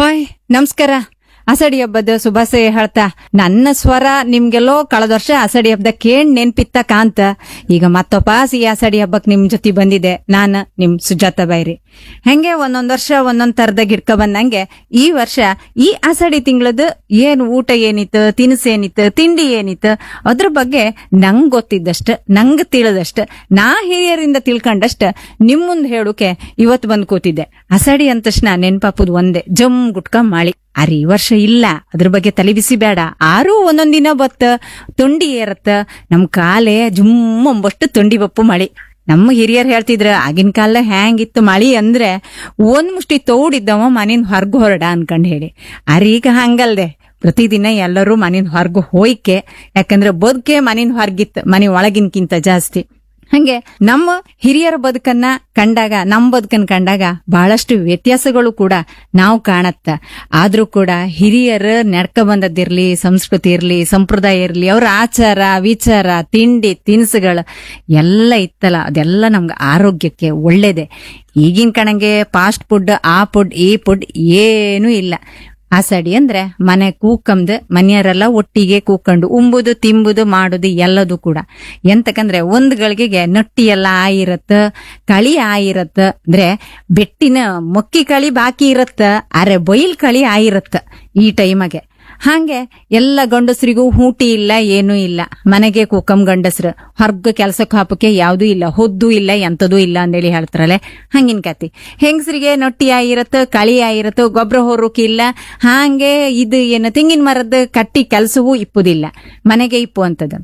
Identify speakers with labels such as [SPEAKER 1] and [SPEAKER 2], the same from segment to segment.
[SPEAKER 1] Hi ನಮಸ್ಕಾರ. ಅಸಡಿ ಹಬ್ಬದ ಶುಭಾಶಯ ಹೇಳ್ತಾ ನನ್ನ ಸ್ವರ ನಿಮ್ಗೆಲ್ಲೋ ಕಳೆದ ವರ್ಷ ಅಸಡಿ ಹಬ್ಬದ ಕೇಳ್ ನೆನ್ಪಿತ್ತ ಕಾಂತ ಈಗ ಮತ್ತೊಪಾಸಿ ಅಸಡಿ ಹಬ್ಬಕ್ ನಿಮ್ ಜೊತೆ ಬಂದಿದೆ. ನಾನು ನಿಮ್ ಸುಜಾತ ಬೈರಿ. ಹೆಂಗೆ ಒಂದೊಂದ್ ವರ್ಷ ಒಂದೊಂದ್ ತರದ ಗಿಡ್ಕ ಬಂದಂಗೆ ಈ ವರ್ಷ ಈ ಅಸಡಿ ತಿಂಗಳದ ಏನ್ ಊಟ ಏನಿತ್ತು, ತಿನಿಸು ಏನಿತ್ತು, ತಿಂಡಿ ಏನಿತ್ತು ಅದ್ರ ಬಗ್ಗೆ ನಂಗ್ ಗೊತ್ತಿದ್ದಷ್ಟ, ನಂಗ್ ತಿಳಿದಷ್ಟ, ನಾ ಹಿರಿಯರಿಂದ ತಿಳ್ಕೊಂಡಷ್ಟ ನಿಮ್ ಮುಂದ್ ಹೇಳುಕೆ ಇವತ್ ಬಂದ್ ಕೂತಿದ್ದೆ. ಅಸಡಿ ಅಂದ ತಕ್ಷಣ ನೆನ್ಪಾಪುದ್ ಒಂದೇ, ಜಮ್ ಗುಟ್ಕ ಮಾಳಿ. ಅರೆ ಈ ವರ್ಷ ಇಲ್ಲ, ಅದ್ರ ಬಗ್ಗೆ ತಲೆ ಬಿಸಿ ಬೇಡ. ಆರೂ ಒಂದೊಂದ್ ದಿನ ಬತ್ತ ತೊಂಡಿ ಏರತ್ತ, ನಮ್ ಕಾಲೇ ಜುಮ್ ಅಂಬಷ್ಟು ತೊಂಡಿ ಬಪ್ಪು ಮಳಿ. ನಮ್ಮ ಹಿರಿಯರ್ ಹೇಳ್ತಿದ್ರ ಆಗಿನ ಕಾಲ ಹ್ಯಾಂಗಿತ್ತು ಮಳಿ ಅಂದ್ರೆ ಒಂದ್ ಮುಷ್ಟಿ ತೌಡಿದ್ದವ ಮನಿನ್ ಹೊರ್ಗು ಹೊರಡ ಅನ್ಕಂಡ್ ಹೇಳಿ. ಅರೆ ಈಗ ಹಂಗಲ್ದೆ, ಪ್ರತಿದಿನ ಎಲ್ಲರೂ ಮನಿನ್ ಹೊರ್ಗು ಹೋಯ್ಕೆ. ಯಾಕಂದ್ರೆ ಬದುಕೆ ಮನಿನ್ ಹೊರ್ಗಿತ್ತು, ಮನಿ ಒಳಗಿನ್ಕಿಂತ ಜಾಸ್ತಿ. ಹಂಗೆ ನಮ್ಮ ಹಿರಿಯರ ಬದುಕನ್ನ ಕಂಡಾಗ, ನಮ್ ಬದುಕನ್ ಕಂಡಾಗ ಬಹಳಷ್ಟು ವ್ಯತ್ಯಾಸಗಳು ಕೂಡ ನಾವು ಕಾಣತ್ತ. ಆದ್ರೂ ಕೂಡ ಹಿರಿಯರ ನಡ್ಕ ಬಂದದ್ದಿರ್ಲಿ, ಸಂಸ್ಕೃತಿ ಇರ್ಲಿ, ಸಂಪ್ರದಾಯ ಇರ್ಲಿ, ಅವ್ರ ಆಚಾರ ವಿಚಾರ, ತಿಂಡಿ ತಿನಿಸುಗಳು ಎಲ್ಲ ಇತ್ತಲ್ಲ, ಅದೆಲ್ಲ ನಮ್ಗೆ ಆರೋಗ್ಯಕ್ಕೆ ಒಳ್ಳೇದೆ. ಈಗಿನ ಕಣಂಗೆ ಫಾಸ್ಟ್ ಫುಡ್, ಆ ಫುಡ್ ಈ ಫುಡ್ ಏನೂ ಇಲ್ಲ. ಆಸಡಿ ಅಂದ್ರೆ ಮನೆ ಕೂಕಂದು ಮನೆಯವರೆಲ್ಲ ಒಟ್ಟಿಗೆ ಕೂಕೊಂಡು ಉಂಬುದು ತಿಂಬುದು ಮಾಡುದು ಎಲ್ಲದು ಕೂಡ. ಎಂತಕಂದ್ರೆ ಒಂದ್ ಗಳಿಗೆಗೆ ನಟ್ಟಿ ಎಲ್ಲ ಆಯಿರತ್ತ, ಕಳಿ ಆಯಿರತ್ತ, ಅಂದ್ರೆ ಬೆಟ್ಟಿನ ಮೊಕ್ಕಿ ಕಳಿ ಬಾಕಿ ಇರತ್ತ, ಅರೆ ಬೈಲ್ ಕಳಿ ಆಯಿರತ್ತ ಈ ಟೈಮಗೆ. ಹಾಗೆ ಎಲ್ಲ ಗಂಡಸರಿಗೂ ಹೂಟಿ ಇಲ್ಲ, ಏನೂ ಇಲ್ಲ. ಮನೆಗೆ ಕೂಕಂ ಗಂಡಸ್ರು, ಹೊರ್ಗ ಕೆಲ್ಸಕ್ಕೆ ಹಾಪಕ್ಕೆ ಯಾವ್ದೂ ಇಲ್ಲ, ಹೊದ್ದು ಇಲ್ಲ, ಎಂತದೂ ಇಲ್ಲ ಅಂದೇಳಿ ಹೇಳ್ತಾರಲ್ಲ, ಹಂಗಿನ ಕತಿ. ಹೆಂಗಸರಿಗೆ ನೊಟ್ಟಿ ಆಗಿರತ್ತ, ಕಳಿ ಆಗಿರತ್ತ, ಗೊಬ್ಬರ ಹೊರೋಕೆ ಇಲ್ಲ. ಹಾಗೆ ಇದು ಏನು ತೆಂಗಿನ ಮರದ ಕಟ್ಟಿ ಕೆಲ್ಸವೂ ಇಪ್ಪುದಿಲ್ಲ, ಮನೆಗೆ ಇಪ್ಪು ಅಂತದ.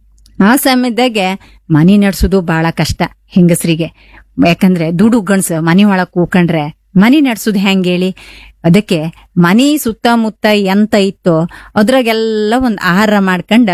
[SPEAKER 1] ಆ ಸಮಯದಾಗೆ ಮನಿ ನಡ್ಸುದು ಬಹಳ ಕಷ್ಟ ಹೆಂಗಸರಿಗೆ. ಯಾಕಂದ್ರೆ ದುಡು ಗಂಡ್ಸ ಮನಿ ಒಳಗ್ ಕೂಕೊಂಡ್ರೆ ಮನಿ ನಡ್ಸುದ್ ಹೆಂಗ್ ಹೇಳಿ? ಅದಕ್ಕೆ ಮನಿ ಸುತ್ತಮುತ್ತ ಎಂತ ಇತ್ತೋ ಅದ್ರಾಗೆಲ್ಲ ಒಂದ್ ಆಹಾರ ಮಾಡ್ಕೊಂಡ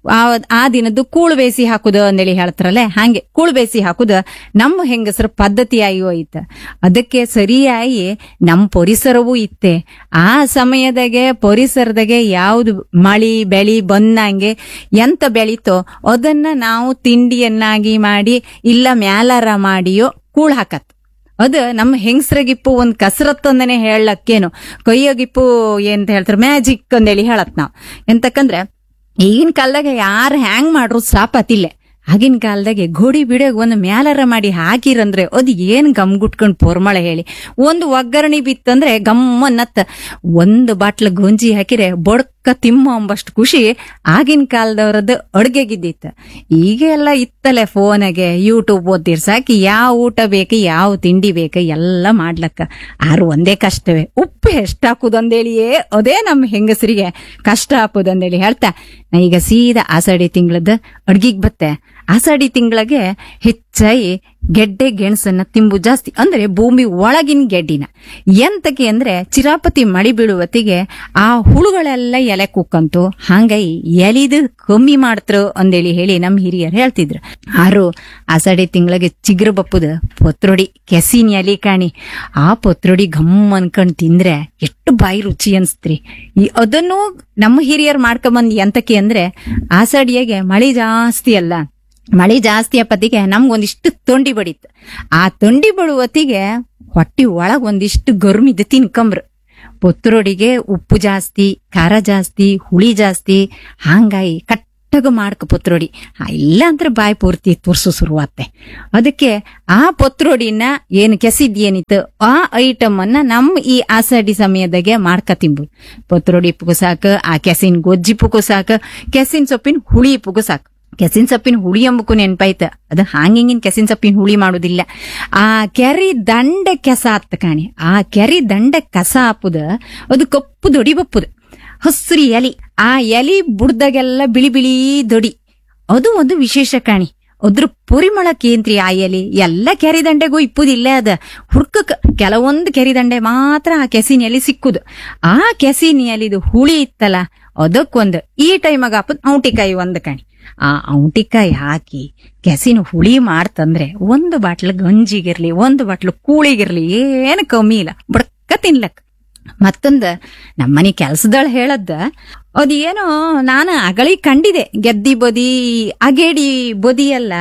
[SPEAKER 1] ಆ ದಿನದ್ದು ಕೂಳು ಬೇಸಿ ಹಾಕುದು ಅಂದೇಳಿ ಹೇಳ್ತಾರಲ್ಲ, ಹಾಗೆ ಕೂಳು ಬೇಸಿ ಹಾಕುದ ನಮ್ಮ ಹೆಂಗಸರ ಪದ್ಧತಿ ಆಗಿ ಹೋಯ್ತ. ಅದಕ್ಕೆ ಸರಿಯಾಗಿ ನಮ್ ಪರಿಸರವೂ ಇತ್ತೆ. ಆ ಸಮಯದಾಗೆ ಪರಿಸರದಾಗೆ ಯಾವ್ದು ಮಳಿ ಬೆಳಿ ಬಂದಂಗೆ ಎಂತ ಬೆಳೀತೋ ಅದನ್ನ ನಾವು ತಿಂಡಿಯನ್ನಾಗಿ ಮಾಡಿ ಇಲ್ಲ ಮ್ಯಾಲಾರ ಮಾಡಿಯೋ ಕೂಳ್ ಹಾಕತ್. ಅದು ನಮ್ಮ ಹೆಂಗಸ್ರಗಿಪ್ಪು ಒಂದ್ ಕಸರತ್ ಅಂದನೆ ಹೇಳಕ್ಕೇನು, ಕೈಯಗಿಪ್ಪು ಏನ್ ಹೇಳ್ತಾರೆ ಮ್ಯಾಜಿಕ್ ಅಂದೇಳಿ ಹೇಳತ್ ನಾವ್. ಎಂತಕಂದ್ರೆ ಈಗಿನ ಕಾಲದಾಗ ಯಾರು ಹ್ಯಾಂಗ್ ಮಾಡ್ರು ಸಾಪತಿಲ್ಲ. ಆಗಿನ ಕಾಲದಾಗೆ ಗೋಡಿ ಬಿಡೋಗ್ ಒಂದು ಮ್ಯಾಲರ ಮಾಡಿ ಹಾಕಿರಂದ್ರೆ ಅದು ಏನ್ ಗಮ್ಗುಟ್ಕೊಂಡ್ ಪೊರ್ಮಳೆ ಹೇಳಿ. ಒಂದು ಒಗ್ಗರಣೆ ಬಿತ್ತಂದ್ರೆ ಗಮ್ಮನ್ನತ್ತ. ಒಂದು ಬಾಟ್ಲ ಗೊಂಜಿ ಹಾಕಿರೆ ಬೊಡ್ಕ ತಿಮ್ಮ ಅಂಬಷ್ಟು ಖುಷಿ ಆಗಿನ ಕಾಲದವ್ರದ್ದು ಅಡ್ಗೆಗಿದ್ದಿತ್ತು. ಈಗ ಎಲ್ಲ ಇತ್ತಲೆ ಫೋನಾಗೆ ಯೂಟ್ಯೂಬ್ ಓದ್ತಿರ್ ಸಾಕಿ, ಯಾವ ಊಟ ಬೇಕು, ಯಾವ ತಿಂಡಿ ಬೇಕು ಎಲ್ಲ ಮಾಡ್ಲಕ್ಕ. ಆರು ಒಂದೇ ಕಷ್ಟವೇ, ಉಪ್ಪು ಎಷ್ಟ್ ಹಾಕುದಂದೇಳಿಯೇ ಅದೇ ನಮ್ಮ ಹೆಂಗಸರಿಗೆ ಕಷ್ಟ ಹಾಕುದಂದೇಳಿ ಹೇಳ್ತಾ ನಾ ಈಗ ಸೀದಾ ಆಷಾಢಿ ತಿಂಗಳದ ಅಡ್ಗಿಗ್ ಬತ್ತೆ. ಆಷಾಢಿ ತಿಂಗಳಿಗೆ ಹೆಚ್ಚಾಗಿ ಗೆಡ್ಡೆ ಗೆಣಸನ್ನ ತಿಂಬು ಜಾಸ್ತಿ, ಅಂದ್ರೆ ಭೂಮಿ ಒಳಗಿನ ಗೆಡ್ಡಿನ. ಎಂತಕ್ಕೆ ಅಂದ್ರೆ ಚಿರಾಪತಿ ಮಳಿ ಬೀಳುವತ್ತಿಗೆ ಆ ಹುಳುಗಳೆಲ್ಲ ಎಲೆ ಕುಕ್ಕಂತು, ಹಂಗಾಗಿ ಎಲಿದು ಕಮ್ಮಿ ಮಾಡ್ತರು ಅಂದೇಳಿ ಹೇಳಿ ನಮ್ ಹಿರಿಯರು ಹೇಳ್ತಿದ್ರು. ಆರು ಆಷಾಢಿ ತಿಂಗಳಿಗೆ ಚಿಗ್ರ ಬಪ್ಪುದ ಪತ್ರೊಡಿ ಕೆಸಿನ ಎಲಿ ಕಾಣಿ, ಆ ಪತ್ರೊಡಿ ಗಮ್ ಅನ್ಕೊಂಡ್ ತಿಂದ್ರೆ ಎಷ್ಟು ಬಾಯಿ ರುಚಿ ಅನ್ಸ್ತ್ರಿ. ಅದನ್ನು ನಮ್ಮ ಹಿರಿಯರು ಮಾಡ್ಕೊಂಬಂದ್ ಎಂತಕ್ಕೆ ಅಂದ್ರೆ ಆಷಾಢಿಯಾಗೆ ಮಳಿ ಜಾಸ್ತಿ ಅಲ್ಲ, ಮಳಿ ಜಾಸ್ತಿ ಅಪ್ಪತ್ತಿಗೆ ನಮ್ಗೊಂದಿಷ್ಟು ತೊಂಡಿ ಬಡಿತ್ತು. ಆ ತೊಂಡಿ ಬಡುವತ್ತಿಗೆ ಹೊಟ್ಟಿ ಒಳಗ್ ಒಂದಿಷ್ಟು ಗರ್ಮಿದ್ದು ತಿನ್ಕಂಬ್ರು. ಪತ್ರೊಡಿಗೆ ಉಪ್ಪು ಜಾಸ್ತಿ, ಖಾರ ಜಾಸ್ತಿ, ಹುಳಿ ಜಾಸ್ತಿ, ಹಂಗಾಗಿ ಕಟ್ಟಗ ಮಾಡ್ಕ ಪತ್ರೊಡಿ. ಇಲ್ಲ ಅಂದ್ರೆ ಬಾಯಿ ಪೂರ್ತಿ ತುರ್ಸು ಶುರುವಾತ್ತೆ. ಅದಕ್ಕೆ ಆ ಪತ್ರೊಡಿನ ಏನು ಕೆಸಿದ್ ಏನಿತ್ತು ಆ ಐಟಮ್ ಅನ್ನ ನಮ್ ಈ ಆಷಾಢಿ ಸಮಯದಾಗೆ ಮಾಡ್ಕ ತಿಂಬುದು. ಪತ್ರೊಡಿ ಪುಗು ಸಾಕು, ಆ ಕೆಸಿನ ಗೊಜ್ಜಿ ಪುಗು ಸಾಕು, ಕೆಸಿನ ಸೊಪ್ಪಿನ ಹುಳಿ ಪುಗು ಸಾಕು. ಕೆಸಿನ ಸೊಪ್ಪಿನ ಹುಳಿ ಅಂಬಕು ನೆನ್ಪಾಯ್ತ, ಅದು ಹಾಂಗಿಂಗಿನ ಕೆಸಿನ ಸೊಪ್ಪಿನ ಹುಳಿ ಮಾಡುದಿಲ್ಲ. ಆ ಕೆರಿ ದಂಡೆ ಕೆಸ ಆತ್ತ ಕಾಣಿ, ಆ ಕೆರಿ ದಂಡೆ ಕಸ ಹಾಪುದ ಅದು ಕಪ್ಪು ದೊಡಿ ಬಪ್ಪುದ, ಹಸ್ರಿ ಎಲಿ. ಆ ಎಲಿ ಬುಡ್ದಾಗೆಲ್ಲ ಬಿಳಿ ಬಿಳಿ ದೊಡಿ, ಅದು ಒಂದು ವಿಶೇಷ ಕಾಣಿ. ಅದ್ರ ಪರಿಮಳಕ್ಕೇಂತ್ರಿ ಆ ಎಲಿ ಎಲ್ಲ ಕೆರಿ ದಂಡೆಗೂ ಇಪ್ಪುದಿಲ್ಲ. ಅದ ಹುಡ್ಕಕ್ ಕೆಲವೊಂದು ಕೆರಿ ದಂಡೆ ಮಾತ್ರ ಆ ಕೆಸಿನ ಎಲಿ ಸಿಕ್ಕುದು. ಆ ಕೆಸಿನ ಎಲಿದು ಹುಳಿ ಇತ್ತಲ್ಲ ಅದಕ್ಕೊಂದು ಈ ಟೈಮಾಗ ಹಾಪುದ್ ಔಟಿಕಾಯಿ ಒಂದು ಕಾಣಿ. ಆ ಔಟಿಕಾಯಿ ಹಾಕಿ ಕೆಸಿನ ಹುಳಿ ಮಾಡ್ತಂದ್ರೆ ಒಂದು ಬಾಟ್ಲು ಗಂಜಿಗಿರ್ಲಿ, ಒಂದು ಬಾಟ್ಲು ಕೂಳಿಗಿರ್ಲಿ ಏನು ಕಮ್ಮಿ ಇಲ್ಲ, ಬಡ್ಕ ತಿನ್ಲಕ್. ಮತ್ತೊಂದ ನಮ್ಮನಿ ಕೆಲ್ಸದಳ ಹೇಳದ್ದ, ಅದ್ ಏನೋ ನಾನು ಅಗಳಿ ಕಂಡಿದೆ, ಗೆದ್ದಿ ಬದಿ ಅಗೇಡಿ ಬದಿ ಎಲ್ಲ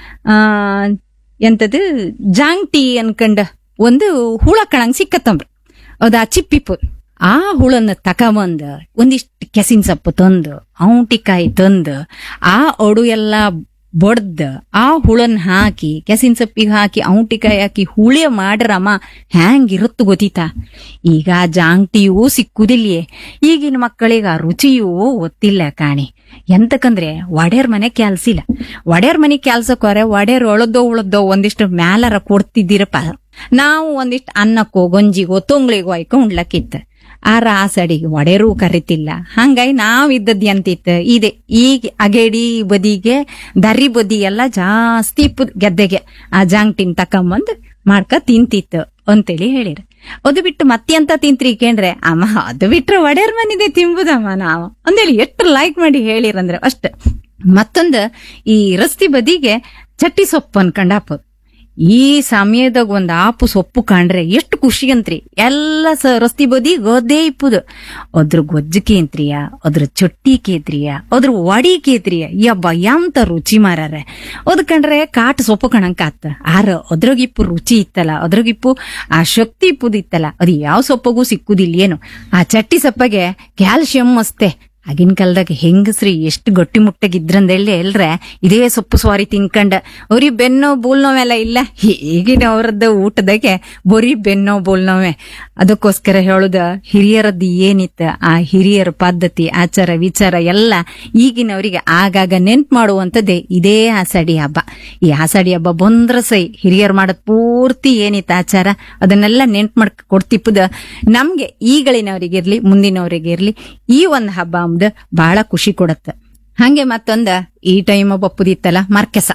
[SPEAKER 1] ಎಂತದು ಜಾಂಗ್ಟಿ ಅನ್ಕಂಡ ಒಂದು ಹುಳ ಕಣಂಗ್ ಸಿಕ್ಕತ್ತಂಬ್ರ. ಅದ ಚಿಪ್ಪಿಪು ಆ ಹುಳನ್ನ ತಕೊಂಬಂದ ಒಂದಿಷ್ಟು ಕೆಸಿನ ಸೊಪ್ಪು ತಂದು ಔಟಿಕಾಯಿ ತಂದು ಆ ಒಡು ಎಲ್ಲ ಬಡ್ದ ಆ ಹುಳನ್ ಹಾಕಿ ಕೆಸಿನ ಸೊಪ್ಪಿಗೆ ಹಾಕಿ ಔಟಿಕಾಯಿ ಹಾಕಿ ಹುಳಿ ಮಾಡ್ರಮ್ಮ ಹ್ಯಾಂಗಿರುತ್ತ ಗೊತ್ತಿತಾ. ಈಗ ಜಾಂಗ್ಟಿಯೂ ಸಿಕ್ಕುದಿಲ್ಲೇ, ಈಗಿನ ಮಕ್ಕಳಿಗೆ ಆ ರುಚಿಯೂ ಗೊತ್ತಿಲ್ಲ ಕಾಣಿ. ಎಂತಕಂದ್ರೆ ಒಡೆಯರ್ ಮನೆ ಕೆಲ್ಸಿಲ್ಲ. ಒಡೆಯರ್ ಮನೆ ಕೆಲ್ಸಕ್ಕೋರೆ ಒಡೆಯರ್ ಉಳದೋ ಒಂದಿಷ್ಟು ಮ್ಯಾಲರ ಕೊಡ್ತಿದ್ದೀರಪ್ಪ. ನಾವು ಒಂದಿಷ್ಟು ಅನ್ನಕ್ಕೋ ಗಂಜಿಗೋ ತೊಂಗ್ಳಿಗೋ ಆಯ್ಕೊ ಉಣ್ಲಕ್ಕಿತ್ತ. ಆ ರಾಸಡಿಗೆ ಒಡೆರೂ ಕರಿತಿಲ್ಲ. ಹಂಗಾಗಿ ನಾವಿದ್ದದ್ ಎಂತಿತ್ತು ಇದೆ. ಈಗ ಅಗೇಡಿ ಬದಿಗೆ ದರಿ ಬದಿ ಎಲ್ಲ ಜಾಸ್ತಿ ಇಪ್ಪು ಗೆದ್ದೆಗೆ ಆ ಜಾಂಗ್ಟಿನ್ ತಕೊಂಬಂದ್ ಮಾಡ್ಕ ತಿಂತಿತ್ತು ಅಂತೇಳಿ ಹೇಳಿರ. ಅದು ಬಿಟ್ಟು ಮತ್ತೆ ಅಂತ ತಿಂತ್ರಿ ಕೇಂದ್ರೆ ಅಮ್ಮ ಅದು ಬಿಟ್ರೆ ಒಡೆಯರ್ ಮನಿದೆ ತಿಂಬುದಮ್ಮ ನಾವು ಅಂದೇಳಿ ಎಷ್ಟು ಲೈಕ್ ಮಾಡಿ ಹೇಳಿರಂದ್ರೆ ಅಷ್ಟ. ಮತ್ತೊಂದು ಈ ರಸ್ತಿ ಬದಿಗೆ ಚಟ್ಟಿ ಸೊಪ್ಪು ಅನ್ಕೊಂಡಾಪದು. ಈ ಸಮಯದಾಗ ಒಂದ್ ಆಪು ಸೊಪ್ಪು ಕಾಣ್ರೆ ಎಷ್ಟು ಖುಷಿ ಅಂತ್ರಿ. ಎಲ್ಲ ರಸ್ತಿ ಬದಿ ಗದ್ದೆ ಇಪ್ಪುದು. ಅದ್ರ ಗೊಜ್ಜಿ ಅಂತ್ರಿಯ, ಅದ್ರ ಚೊಟ್ಟಿ ಕೇತ್ರಿಯ, ಅದ್ರ ವಡಿ ಕೇತ್ರಿಯ. ಯಬ್ಬ ಎಂತ ರುಚಿ ಮಾರಾರೆ. ಅದ್ ಕಂಡ್ರೆ ಕಾಟ ಸೊಪ್ಪು ಕಣಂಕ ಆತ. ಆರ ಅದ್ರಾಗಿಪ್ಪು ರುಚಿ ಇತ್ತಲ್ಲ, ಅದ್ರಾಗಿಪ್ಪು ಆ ಶಕ್ತಿ ಇಪ್ಪುದು ಇತ್ತಲ್ಲ, ಅದು ಯಾವ ಸೊಪ್ಪಗೂ ಸಿಕ್ಕುದಿಲ್ಲ ಏನು. ಆ ಚಟ್ಟಿ ಸೊಪ್ಪಗೆ ಕ್ಯಾಲ್ಸಿಯಂ ಅಸ್ತೆ. ಆಗಿನ ಕಾಲದಾಗ ಹೆಂಗಸ್ರಿ ಎಷ್ಟು ಗಟ್ಟಿ ಮುಟ್ಟಗಿದ್ರಂದೇಳಿ ಎಲ್ರೆ ಇದೇ ಸೊಪ್ಪು ಸ್ವಾರಿ ತಿನ್ಕಂಡ ಅವ್ರಿಗೆ ಬೆನ್ನೋ ಬೋಲ್ನೋವೆಲ್ಲ ಇಲ್ಲ. ಈಗಿನ ಅವ್ರದ್ದು ಊಟದಾಗೆ ಬರೀ ಬೆನ್ನೋ ಬೋಲ್ನೋವೆ. ಅದಕ್ಕೋಸ್ಕರ ಹೇಳುದ ಹಿರಿಯರದ್ದು ಏನಿತ್ತ ಆ ಹಿರಿಯರ ಪದ್ಧತಿ ಆಚಾರ ವಿಚಾರ ಎಲ್ಲ ಈಗಿನವರಿಗೆ ಆಗಾಗ ನೆನ್ಪು ಮಾಡುವಂತದ್ದೇ ಇದೇ ಆಷಾಢಿ ಹಬ್ಬ. ಈ ಆಷಾಢಿ ಹಬ್ಬ ಬಂದ್ರ ಸೈ ಹಿರಿಯರ್ ಮಾಡದ್ ಪೂರ್ತಿ ಏನಿತ್ತ ಆಚಾರ ಅದನ್ನೆಲ್ಲ ನೆನ್ಪು ಮಾಡ್ ಕೊಡ್ತಿಪ್ಪದ ನಮ್ಗೆ ಈಗಳಿನವರಿಗಿರ್ಲಿ ಮುಂದಿನವರಿಗಿರ್ಲಿ ಈ ಒಂದ್ ಹಬ್ಬ ಬಹಳ ಖುಷಿ ಕೊಡತ್ತ. ಹಂಗೆ ಮತ್ತೊಂದ ಈ ಟೈಮ್ ಬಪ್ಪುದಿತ್ತಲ್ಲ ಮರ್ಕೆಸ.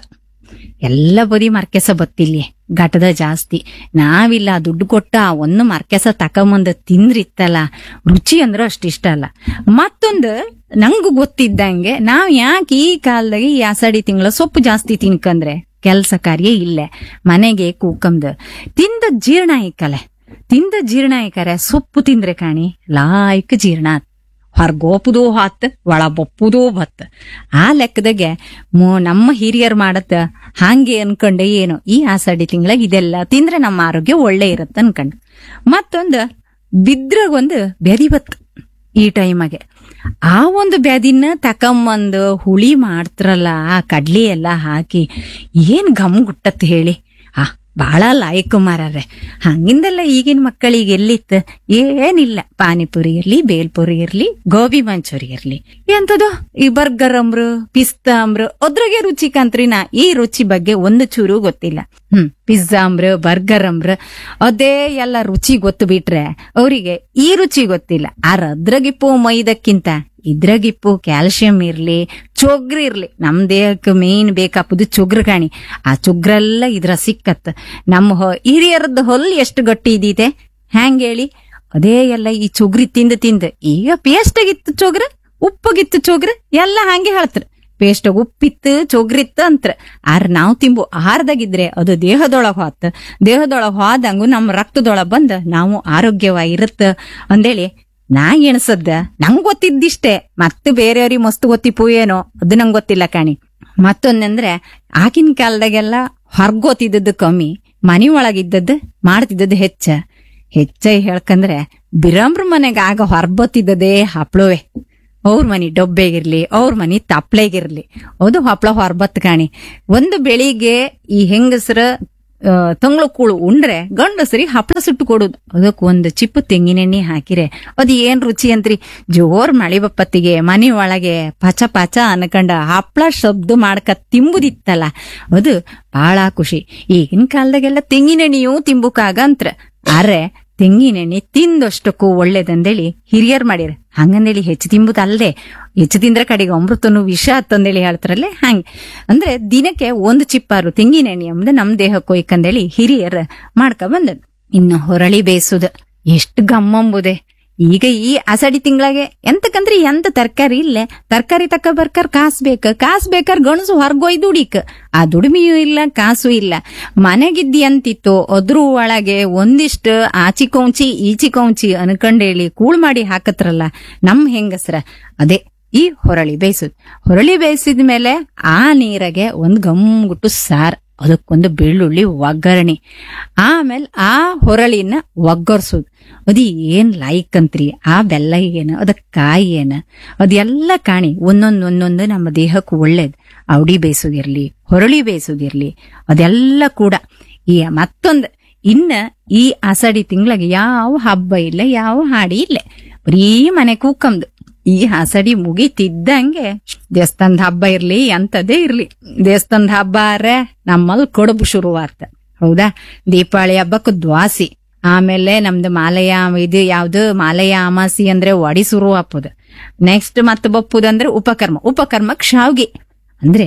[SPEAKER 1] ಎಲ್ಲ ಬದಿ ಮರ್ಕೆಸ ಬತ್ತಿಲ್ಲಿ ಘಟದ ಜಾಸ್ತಿ. ನಾವಿಲ್ಲ ದುಡ್ಡು ಕೊಟ್ಟ ಒಂದು ಮರ್ಕೆಸ ತಕೊಂಬಂದ ತಿಂದ್ರಿತ್ತಲ್ಲ ರುಚಿ ಅಂದ್ರ ಅಷ್ಟಿಷ್ಟ ಅಲ್ಲ. ಮತ್ತೊಂದು ನಂಗೂ ಗೊತ್ತಿದ್ದಂಗೆ ನಾವ್ ಯಾಕೆ ಈ ಕಾಲದಾಗ ಈ ಆಷಾಢಿ ತಿಂಗಳ ಸೊಪ್ಪು ಜಾಸ್ತಿ ತಿನ್ಕಂದ್ರೆ ಕೆಲ್ಸ ಕಾರ್ಯ ಇಲ್ಲೇ ಮನೆಗೆ ಕೂಕಂದ್ ತಿಂದ ಜೀರ್ಣ ಇಕ್ಕಲೆ. ತಿಂದ ಜೀರ್ಣ ಇಕ್ಕರೆ ಸೊಪ್ಪು ತಿಂದ್ರೆ ಕಾಣಿ ಲಾಯ್ಕ್ ಜೀರ್ಣ ಹೊರ್ಗೋಪುದೂ ಹಾತ್ ಒಳ ಬಪ್ಪುದೂ ಬತ್. ಆ ಲೆಕ್ಕದಾಗೆ ನಮ್ಮ ಹಿರಿಯರ್ ಮಾಡತ್ತ ಹಾಗೆ ಅನ್ಕೊಂಡೆ ಏನು ಈ ಆಷಾಢಿ ತಿಂಗಳಾಗ ಇದೆಲ್ಲ ತಿಂದ್ರೆ ನಮ್ಮ ಆರೋಗ್ಯ ಒಳ್ಳೆ ಇರತ್ತ ಅನ್ಕಂಡ್. ಮತ್ತೊಂದು ಬಿದ್ರಾಗೊಂದು ಬ್ಯಾದಿ ಬತ್ ಈ ಟೈಮಾಗೆ. ಆ ಒಂದು ಬ್ಯಾದಿನ ತಕೊಂಬಂದು ಹುಳಿ ಮಾಡ್ತಾರಲ್ಲ ಆ ಕಡ್ಲಿ ಎಲ್ಲ ಹಾಕಿ ಏನ್ ಘಮ್ ಗುಟ್ಟತ್ ಹೇಳಿ. ಬಹಳ ಲಾಯಕ್ ಮಾರಾರೆ. ಹಂಗಿಂದೆಲ್ಲ ಈಗಿನ ಮಕ್ಕಳಿಗೆ ಎಲ್ಲಿತ್ತ ಏನಿಲ್ಲ. ಪಾನಿಪುರಿ ಇರ್ಲಿ, ಬೇಲ್ಪುರಿ ಇರ್ಲಿ, ಗೋಬಿ ಮಂಚೂರಿ ಇರ್ಲಿ, ಎಂತದು ಈ ಬರ್ಗರ್ ಅಂಬ್ರು ಪಿಸ್ತಾ ಅಂಬ್ರು ಅದ್ರಾಗೆ ರುಚಿ ಕಂತ್ರಿನ ಈ ರುಚಿ ಬಗ್ಗೆ ಒಂದು ಚೂರು ಗೊತ್ತಿಲ್ಲ. ಪಿಜ್ಜಾ ಅಂಬ್ರು ಬರ್ಗರ್ ಅಂಬ್ರು ಅದೇ ಎಲ್ಲ ರುಚಿ ಗೊತ್ತು ಬಿಟ್ರೆ ಅವರಿಗೆ ಈ ರುಚಿ ಗೊತ್ತಿಲ್ಲ. ಅದ್ರಾಗಿಪ್ಪು ಮೈದಕ್ಕಿಂತ ಇದ್ರಾಗಿಪ್ಪು ಕ್ಯಾಲ್ಸಿಯಂ ಇರ್ಲಿ ಚೊಗ್ರು ಇರ್ಲಿ. ನಮ್ ದೇಹಕ್ಕೆ ಮೇನ್ ಬೇಕಾಪುದು ಚೊಗ್ರು ಕಾಣಿ. ಆ ಚೊಗ್ರೆಲ್ಲ ಇದ್ರ ಸಿಕ್ಕತ್. ನಮ್ಮ ಹಿರಿಯರದ್ದು ಹೊಲ್ ಎಷ್ಟು ಗಟ್ಟಿ ಇದಿದೆ ಹ್ಯಾಂಗ ಹೇಳಿ. ಅದೇ ಎಲ್ಲ ಈ ಚೊಗ್ರಿ ತಿಂದು ಈಗ ಪೇಸ್ಟ್ ಆಗಿತ್ತು ಚೊಗ್ರ, ಉಪ್ಪಗಿತ್ತು ಚೊಗ್ರ ಎಲ್ಲ ಹಂಗೆ ಹೇಳ್ತಾರ. ಪೇಸ್ಟ್ ಉಪ್ಪಿತ್ತು ಚೊಗ್ರಿತ್ತು ಅಂತ್ರ. ನಾವ್ ತಿಂಬು ಆಹಾರದಾಗಿದ್ರೆ ಅದು ದೇಹದೊಳಗ್ ಹೋತ್. ದೇಹದೊಳಗ್ ಹೋದಂಗು ನಮ್ಮ ರಕ್ತದೊಳಗ್ ಬಂದ್ ನಾವು ಆರೋಗ್ಯವಾಗಿರುತ್ತ ಅಂದೇಳಿ ನಾ ಎಣಸದ್ದ. ನಂಗ್ ಗೊತ್ತಿದ್ದಿಷ್ಟೇ, ಮತ್ತೆ ಬೇರೆಯವ್ರಿಗೆ ಮಸ್ತ್ ಗೊತ್ತಿಪ್ಪು ಏನೋ ಅದು ನಂಗ್ ಗೊತ್ತಿಲ್ಲ ಕಾಣಿ. ಮತ್ತೊಂದಂದ್ರೆ ಆಗಿನ ಕಾಲದಾಗೆಲ್ಲ ಹೊರ್ಗೋತಿದ್ದದ್ದು ಕಮ್ಮಿ, ಮನಿ ಒಳಗಿದ್ದದ್ದು ಮಾಡ್ತಿದ್ದದ್ದು ಹೆಚ್ಚ ಹೇಳ್ಕಂದ್ರೆ ಬಿರಾಮ್ರ ಮನೆಗೆ ಆಗ ಹೊರ್ಬತ್ತಿದ್ದದೇ ಹಪ್ಳವೇ. ಅವ್ರ ಮನಿ ಡೊಬ್ಬೆಗಿರ್ಲಿ, ಅವ್ರ ಮನಿ ತಪ್ಳೆಗಿರ್ಲಿ, ಅದು ಹಪ್ಳ ಹೊರ್ಬತ್ ಕಾಣಿ. ಒಂದು ಬೆಳಿಗ್ಗೆ ಈ ಹೆಂಗಸರ ತಂಗ್ಳು ಕೂಳು ಉಂಡ್ರೆ ಗಂಡಸರಿಗೆ ಹಪ್ಳ ಸುಟ್ಟು ಕೊಡುದು. ಅದಕ್ಕೆ ಒಂದು ಚಿಪ್ಪು ತೆಂಗಿನೆಣ್ಣೆ ಹಾಕಿರೆ ಅದು ಏನ್ ರುಚಿ ಅಂತ್ರಿ. ಜೋರ್ ಮಳಿ ಬಪ್ಪತ್ತಿಗೆ ಮನಿ ಒಳಗೆ ಪಚ ಪಚ ಅನ್ಕಂಡ ಹಪ್ಳ ಶಬ್ದ ಮಾಡ್ಕ ತಿಂಬುದಿತ್ತಲ್ಲ ಅದು ಬಹಳ ಖುಷಿ. ಈಗಿನ ಕಾಲದಾಗೆಲ್ಲ ತೆಂಗಿನೆಣ್ಣೆಯೂ ತಿಂಬುಕಾಗಂತ್ರ. ಆದ್ರೆ ತೆಂಗಿನೆಣ್ಣೆ ತಿಂದಷ್ಟಕ್ಕೂ ಒಳ್ಳೇದಂದೇಳಿ ಹಿರಿಯರ್ ಮಾಡಿರ. ಹಂಗಂದೇಳಿ ಹೆಚ್ಚು ತಿಂಬುದಲ್ದೆ ಹೆಚ್ಚು ತಿಂದ್ರೆ ಕಡೆಗೆ ಅಮೃತನು ವಿಷ ಅಂತಂದೇಳಿ ಹೇಳ್ತಾರಲ್ಲೇ ಹಂಗೆ. ಅಂದ್ರೆ ದಿನಕ್ಕೆ ಒಂದು ಚಿಪ್ಪಾರು ತೆಂಗಿನೆಣ್ಣೆ ಅಂಬುದು ನಮ್ ದೇಹಕ್ಕೆ ಹೋಯ್ಕಂದೇಳಿ ಹಿರಿಯರ್ ಮಾಡ್ಕ ಬಂದದ್. ಇನ್ನು ಹೊರಳಿ ಬೇಯಿಸುದ ಎಷ್ಟು ಗಮ್ಮಂಬುದೆ. ಈಗ ಈ ಆಷಾಢಿ ತಿಂಗಳಾಗೆ ಎಂತಕಂದ್ರೆ ಎಂತ ತರಕಾರಿ ಇಲ್ಲೇ. ತರಕಾರಿ ತಕ್ಕ ಬರ್ಕರ್ ಕಾಸ್ ಬೇಕಾರ್ ಗಣಸು ಹೊರ್ಗೊಯ್ ದುಡಿಕ್. ಆ ದುಡಿಮೆಯೂ ಇಲ್ಲ, ಕಾಸು ಇಲ್ಲ. ಮನೆಗಿದ್ದಿ ಅಂತಿತ್ತು ಅದ್ರ ಒಳಗೆ ಒಂದಿಷ್ಟು ಆಚಿಕೌಂಚಿ ಈಚಿಕೌಂಚಿ ಅನ್ಕಂಡೇಳಿ ಕೂಳ್ ಮಾಡಿ ಹಾಕತ್ರಲ್ಲ ನಮ್ ಹೆಂಗಸ್ರ. ಅದೇ ಈ ಹೊರಳಿ ಬೇಯಿಸುದ್. ಹೊರಳಿ ಬೇಯಿಸಿದ ಮೇಲೆ ಆ ನೀರಾಗೆ ಒಂದ್ ಗಮ್ಗುಟ್ಟು ಸಾರ್ ಅದಕ್ಕೊಂದು ಬೆಳ್ಳುಳ್ಳಿ ಒಗ್ಗರಣೆ, ಆಮೇಲೆ ಆ ಹೊರಳಿನ ಒಗ್ಗರ್ಸೋದು. ಅದು ಏನ್ ಲೈಕ್ ಅಂತ್ರಿ, ಆ ಬೆಲ್ಲ ಏನು, ಅದಕ್ಕೆ ಕಾಯಿ ಏನು, ಅದೆಲ್ಲ ಕಾಣಿ ಒಂದೊಂದು ನಮ್ಮ ದೇಹಕ್ಕೆ ಒಳ್ಳೇದು. ಅವಡಿ ಬೇಯಿಸೋದಿರ್ಲಿ, ಹೊರಳಿ ಬೇಯಿಸೋದಿರ್ಲಿ, ಅದೆಲ್ಲ ಕೂಡ. ಈ ಮತ್ತೊಂದು, ಇನ್ನ ಈ ಆಷಾಢಿ ತಿಂಗಳಿಗೆ ಯಾವ ಹಬ್ಬ ಇಲ್ಲ, ಯಾವ ಹಾಡಿ ಇಲ್ಲ, ಬರೀ ಮನೆ ಕೂಕಂದು. ಈ ಆಷಾಢಿ ಮುಗಿತಿದ್ದಂಗೆ ದೇವಸ್ಥಾನದ ಹಬ್ಬ ಇರ್ಲಿ, ಅಂತದೇ ಇರ್ಲಿ, ದೇವಸ್ಥಾನದ ಹಬ್ಬ ಆರೆ ನಮ್ಮಲ್ಲಿ ಕಡುಬು ಶುರುವಾತ. ಹೌದಾ? ದೀಪಾವಳಿ ಹಬ್ಬಕ್ಕೆ ದ್ವಾಸಿ, ಆಮೇಲೆ ನಮ್ದು ಮಾಲಯ ಇದು ಯಾವ್ದು ಮಾಲಯ ಅಮಾಸಿ ಅಂದ್ರೆ ವಡಿ ಶುರು ಹಾಪುದು. ನೆಕ್ಸ್ಟ್ ಮತ್ತೆ ಬಪ್ಪುದಂದ್ರೆ ಉಪಕರ್ಮಕ್ ಶಾವ್ಗಿ. ಅಂದ್ರೆ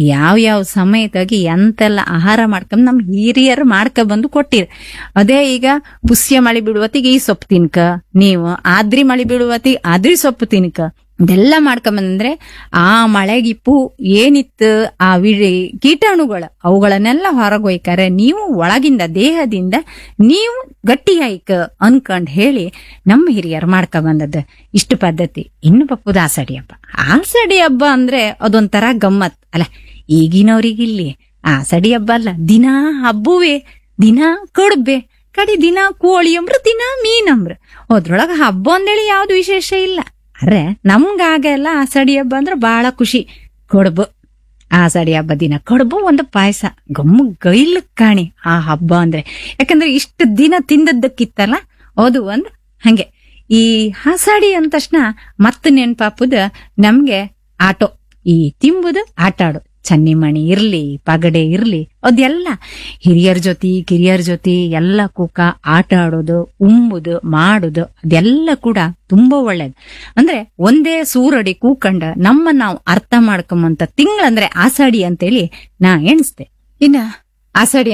[SPEAKER 1] ಯಾವ ಸಮಯದಾಗಿ ಎಂತೆಲ್ಲ ಆಹಾರ ಮಾಡ್ಕೊಂಡ್ ನಮ್ ಹಿರಿಯರು ಬಂದು ಕೊಟ್ಟಿರ್. ಅದೇ ಈಗ ಪುಷ್ಯ ಮಳಿ ಬಿಡುವತ್ತಿಗೆ ಈ ಸೊಪ್ಪು ತಿನ್ಕ, ನೀವು ಆದ್ರಿ ಮಳಿ ಬಿಡುವತ್ತಿಗೆ ಆದ್ರಿ ಸೊಪ್ಪು ತಿನ್ಕ, ಇದೆಲ್ಲ ಮಾಡ್ಕೊಂಬಂದ್ರೆ ಆ ಮಳೆಗಿಪ್ಪು ಏನಿತ್ತು, ಆ ಕೀಟಾಣುಗಳು ಅವುಗಳನ್ನೆಲ್ಲ ಹೊರಗೊಯ್ಕಾರೆ ನೀವು ಒಳಗಿಂದ ದೇಹದಿಂದ ನೀವು ಗಟ್ಟಿಯಾಯ್ಕ ಅನ್ಕಂಡ್ ಹೇಳಿ ನಮ್ಮ ಹಿರಿಯರು ಬಂದದ್ದು ಇಷ್ಟು ಪದ್ಧತಿ. ಇನ್ನು ಬಪ್ಪುದ ಆಷಾಢಿ ಹಬ್ಬ. ಆಷಾಢಿ ಹಬ್ಬ ಅಂದ್ರೆ ಅದೊಂಥರ ಗಮ್ಮತ್ ಅಲ್ಲ. ಈಗಿನವ್ರಿಗಿಲ್ಲಿ ಆಷಾಢಿ ಹಬ್ಬ ಅಲ್ಲ, ದಿನಾ ಹಬ್ಬುವೆ, ದಿನಾ ಕಡುಬೆ, ಕಡಿ ದಿನಾ ಕೋಳಿ ಅಂಬ್ರ, ದಿನಾ ಮೀನಂಬ್ರ. ಅದ್ರೊಳಗ ಹಬ್ಬ ಅಂದೇಳಿ ಯಾವ್ದು ವಿಶೇಷ ಇಲ್ಲ. ಅರೆ ನಮ್ಗಾಗೆಲ್ಲ ಆಷಾಢಿ ಹಬ್ಬ ಅಂದ್ರೆ ಬಹಳ ಖುಷಿ. ಕಡುಬು, ಆಷಾಢಿ ಹಬ್ಬ ದಿನ ಕಡುಬು, ಒಂದು ಪಾಯಸ, ಗಮ್ಮು ಗೈಲ್ ಕಾಣಿ ಆ ಹಬ್ಬ ಅಂದ್ರೆ. ಯಾಕಂದ್ರೆ ಇಷ್ಟು ದಿನ ತಿಂದದ್ದಕ್ಕಿತ್ತಲ್ಲ, ಅದು ಒಂದು ಹಂಗೆ. ಈ ಆಷಾಢಿ ಅಂದ ತಕ್ಷಣ ಮತ್ತೆ ನೆನ್ಪಾಪುದ ನಮ್ಗೆ ಆಟೋ, ಈ ತಿಂಬುದು ಆಟ ಆಡೋ, ಚನ್ನಿಮಣಿ ಇರ್ಲಿ, ಪಗಡೆ ಇರ್ಲಿ, ಅದೆಲ್ಲ ಹಿರಿಯರ್ ಕಿರಿಯರ್ ಜೊತೆ ಎಲ್ಲ ಕೂಕ ಆಟ ಆಡೋದು, ಉಂಬುದು, ಮಾಡುದು, ಅದೆಲ್ಲ ಕೂಡ ತುಂಬಾ ಒಳ್ಳೇದು. ಅಂದ್ರೆ ಒಂದೇ ಸೂರಡಿ ಕೂಕಂಡ ನಾವು ಅರ್ಥ ಮಾಡ್ಕೊಂಬಂತ ತಿಂಗಳಂದ್ರೆ ಆಷಾಢಿ ಅಂತೇಳಿ ನಾ ಎಣಿಸ್ದೆ. ಇನ್ನ ಆಷಾಢಿ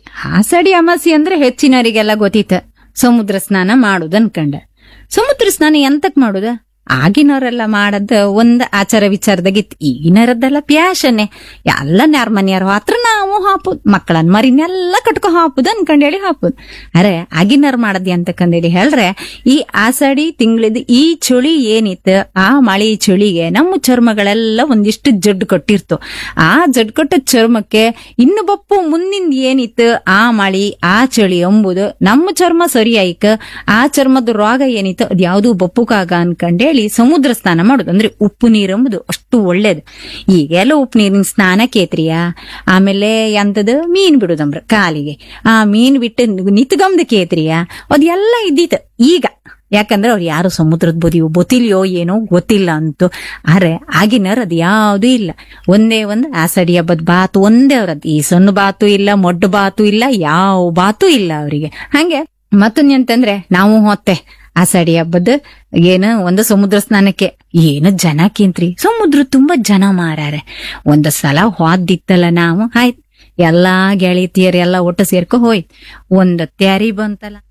[SPEAKER 1] ಅಮಾಸಿ ಅಂದ್ರೆ ಹೆಚ್ಚಿನವರಿಗೆಲ್ಲ ಗೊತ್ತಿತ್ತ, ಸಮುದ್ರ ಸ್ನಾನ ಮಾಡುದು ಅನ್ಕಂಡ. ಸಮುದ್ರ ಸ್ನಾನ ಎಂತಕ್ ಮಾಡುದ? ಆಗಿನವರೆಲ್ಲ ಮಾಡದ ಒಂದ್ ಆಚಾರ ವಿಚಾರದಾಗಿತ್ತು. ಈಗಿನರದ್ದೆಲ್ಲ ಪ್ಯಾಶನ್ನೇ, ಎಲ್ಲ ನ್ಯಾರ್ಮನ್ಯಾರು ಹತ್ರ ನಾವು ಹಾಪುದ್, ಮಕ್ಕಳನ್ ಮರಿನೆಲ್ಲ ಕಟ್ಕೊ ಹಾಪುದ್ ಅನ್ಕಂಡೇಳಿ ಹಾಪುದ್. ಅರೆ ಆಗಿನವ್ರು ಮಾಡದ್ ಅಂತಕಂದೇಳಿ ಹೇಳ್ರೆ, ಈ ಆಷಾಢಿ ತಿಂಗಳಿದ್ ಈ ಚಳಿ ಏನಿತ್ತು, ಆ ಮಳಿ ಚಳಿಗೆ ನಮ್ಮ ಚರ್ಮಗಳೆಲ್ಲ ಒಂದಿಷ್ಟು ಜಡ್ಡು ಕೊಟ್ಟಿರ್ತು. ಆ ಜಡ್ ಕೊಟ್ಟ ಚರ್ಮಕ್ಕೆ ಇನ್ನು ಬಪ್ಪು ಮುಂದಿನ ಏನಿತ್ತು, ಆ ಮಳಿ ಆ ಚಳಿ ಎಂಬುದು ನಮ್ಮ ಚರ್ಮ ಸರಿ ಆಯ್ಕ, ಆ ಚರ್ಮದ ರೋಗ ಏನಿತ್ತು ಅದ್ ಯಾವ್ದು ಬಪ್ಪುಕಾಗ ಅನ್ಕಂಡೇಳಿ ಸಮುದ್ರ ಸ್ನಾನ ಮಾಡುದು. ಅಂದ್ರೆ ಉಪ್ಪು ನೀರು ಎಂಬುದು ಅಷ್ಟು ಒಳ್ಳೇದು. ಈಗೆಲ್ಲ ಉಪ್ಪು ನೀರಿನ ಸ್ನಾನ ಕೇತ್ರಿಯ. ಆಮೇಲೆ ಎಂತದ ಮೀನ್ ಬಿಡುದಂಬ್ರ ಕಾಲಿಗೆ, ಆ ಮೀನ್ ಬಿಟ್ಟು ನಿತ್ಗಮ್ದ ಕೇತ್ರಿಯ, ಅದೆಲ್ಲ ಇದ್ದಿತ್ತು. ಈಗ ಯಾಕಂದ್ರೆ ಅವ್ರು ಯಾರು ಸಮುದ್ರದ ಬದಿಯೋ ಗೊತ್ತಿಲ್ಯೋ ಏನೋ ಗೊತ್ತಿಲ್ಲ ಅಂತು. ಅರೆ ಆಗಿನವ್ರ ಅದ್ ಯಾವ್ದು ಇಲ್ಲ. ಒಂದೇ ಒಂದು ಆಷಾಢಿ ಹಬ್ಬದ ಬಾತು ಒಂದೇ ಅವ್ರದ್ದು. ಈ ಸಣ್ಣ ಬಾತು ಇಲ್ಲ, ಮೊಡ್ಡು ಬಾತು ಇಲ್ಲ, ಯಾವ ಬಾತು ಇಲ್ಲ ಅವರಿಗೆ. ಹಂಗೆ ಮತ್ತೊಂದಂತಂದ್ರೆ ನಾವು ಹೊತ್ತೆ ಆಷಾಢಿ ಹಬ್ಬದ ಏನು ಒಂದು ಸಮುದ್ರ ಸ್ನಾನಕ್ಕೆ ಏನು ಜನಕ್ಕೇಂತ್ರಿ, ಸಮುದ್ರ ತುಂಬಾ ಜನ ಮಾರಾರೆ. ಒಂದ್ ಸಲ ಹೋದಿತ್ತಲ್ಲ ನಾವು, ಆಯ್ತು ಎಲ್ಲಾ ಗೆಳತಿಯರೆಲ್ಲ ಒಟ್ಟು ಸೇರ್ಕೊ ಹೋಯ್ತು. ಒಂದ್ ತ್ಯಾರಿ ಬಂತಲ್ಲ,